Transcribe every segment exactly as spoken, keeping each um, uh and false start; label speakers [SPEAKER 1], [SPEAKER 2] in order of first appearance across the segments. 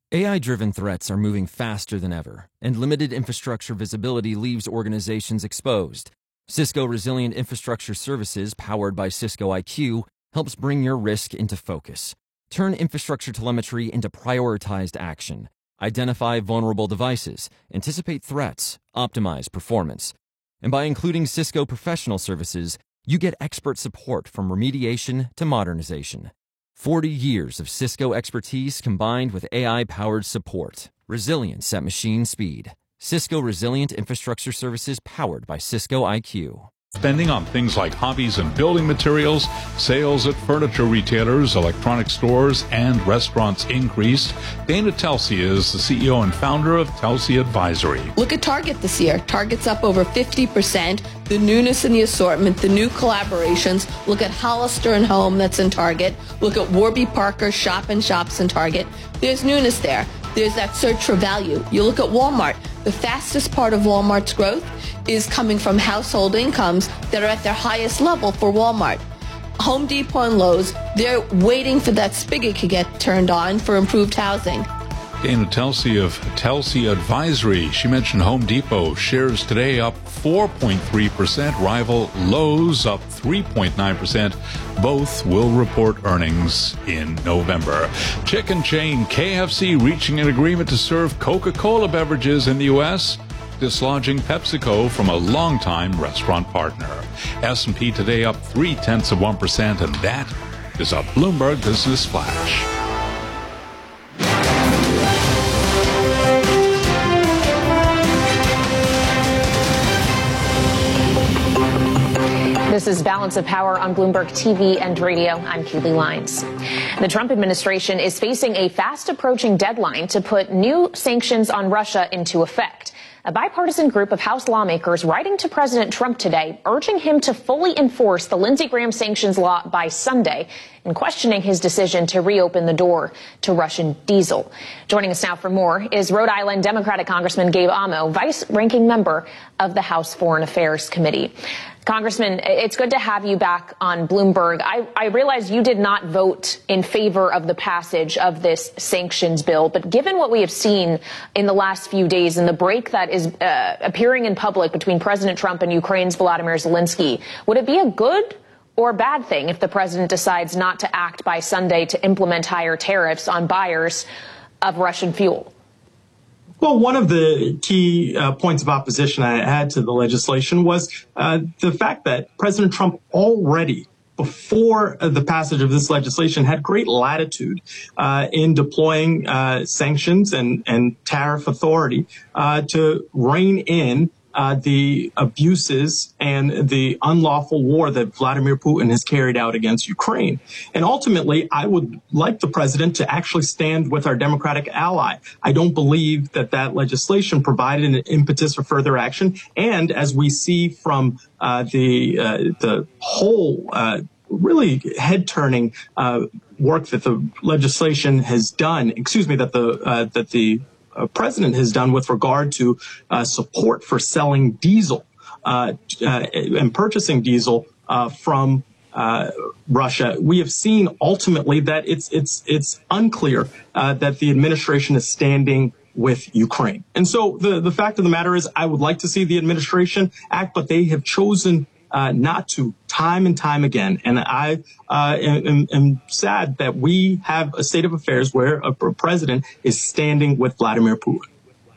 [SPEAKER 1] A I-driven threats are moving faster than ever, and limited infrastructure visibility leaves organizations exposed. Cisco Resilient Infrastructure Services, powered by Cisco I Q, helps bring your risk into focus. Turn infrastructure telemetry into prioritized action. Identify vulnerable devices, anticipate threats, optimize performance. And by including Cisco Professional Services, you get expert support from remediation to modernization. forty years of Cisco expertise combined with A I-powered support. Resilience at machine speed. Cisco Resilient Infrastructure Services powered by Cisco I Q.
[SPEAKER 2] Spending on things like hobbies and building materials, sales at furniture retailers, electronic stores, and restaurants increased. Dana Telsey is the C E O and founder of Telsey Advisory.
[SPEAKER 3] Look at Target this year. Target's up over fifty percent. The newness in the assortment, the new collaborations. Look at Hollister and Home that's in Target. Look at Warby Parker Shop and Shops in Target. There's newness there. There's that search for value. You look at Walmart. The fastest part of Walmart's growth is coming from household incomes that are at their highest level for Walmart. Home Depot and Lowe's, they're waiting for that spigot to get turned on for improved housing.
[SPEAKER 2] Dana Telsey of Telsey Advisory. She mentioned Home Depot. Shares today up four point three percent. Rival Lowe's up three point nine percent. Both will report earnings in November. Chicken chain K F C reaching an agreement to serve Coca-Cola beverages in the U S, dislodging PepsiCo from a longtime restaurant partner. S and P today up three-tenths of one percent, and that is a Bloomberg Business Flash.
[SPEAKER 4] This is Balance of Power on Bloomberg T V and radio. I'm Keely Lyons. The Trump administration is facing a fast approaching deadline to put new sanctions on Russia into effect. A bipartisan group of House lawmakers writing to President Trump today, urging him to fully enforce the Lindsey Graham sanctions law by Sunday and questioning his decision to reopen the door to Russian diesel. Joining us now for more is Rhode Island Democratic Congressman Gabe Amo, vice-ranking member of the House Foreign Affairs Committee. Congressman, it's good to have you back on Bloomberg. I, I realize you did not vote in favor of the passage of this sanctions bill, but given what we have seen in the last few days and the break that is uh, appearing in public between President Trump and Ukraine's Volodymyr Zelensky, would it be a good or bad thing if the president decides not to act by Sunday to implement higher tariffs on buyers of Russian fuel?
[SPEAKER 5] Well, one of the key uh, points of opposition I had to the legislation was uh, the fact that President Trump already, before the passage of this legislation, had great latitude uh, in deploying uh, sanctions and, and tariff authority uh, to rein in Uh, the abuses and the unlawful war that Vladimir Putin has carried out against Ukraine. And ultimately, I would like the president to actually stand with our Democratic ally. I don't believe that that legislation provided an impetus for further action. And as we see from uh, the uh, the whole uh, really head-turning uh, work that the legislation has done, excuse me, that the uh, that the Uh, president has done with regard to uh, support for selling diesel uh, uh, and purchasing diesel uh, from uh, Russia, we have seen ultimately that it's it's it's unclear uh, that the administration is standing with Ukraine. And so the the fact of the matter is, I would like to see the administration act, but they have chosen Uh, not to, time and time again. And I uh, am, am sad that we have a state of affairs where a president is standing with Vladimir Putin.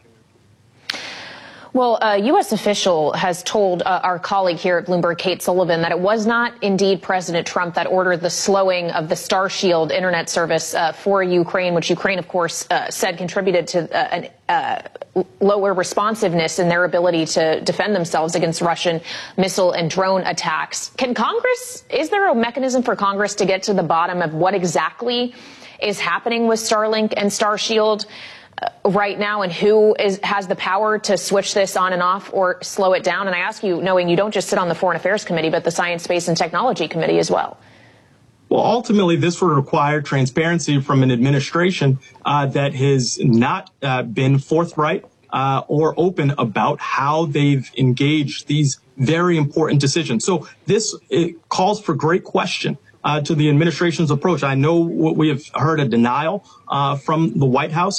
[SPEAKER 4] Well, a U S official has told uh, our colleague here at Bloomberg, Kate Sullivan, that it was not indeed President Trump that ordered the slowing of the Starshield internet service uh, for Ukraine, which Ukraine, of course, uh, said contributed to uh, an uh, lower responsiveness in their ability to defend themselves against Russian missile and drone attacks. Can Congress, is there a mechanism for Congress to get to the bottom of what exactly is happening with Starlink and Starshield right now, and who is, has the power to switch this on and off or slow it down? And I ask you, knowing you don't just sit on the Foreign Affairs Committee, but the Science, Space and Technology Committee as well.
[SPEAKER 5] Well, ultimately, this would require transparency from an administration uh, that has not uh, been forthright uh, or open about how they've engaged these very important decisions. So this it calls for great question uh, to the administration's approach. I know we have heard a denial uh, from the White House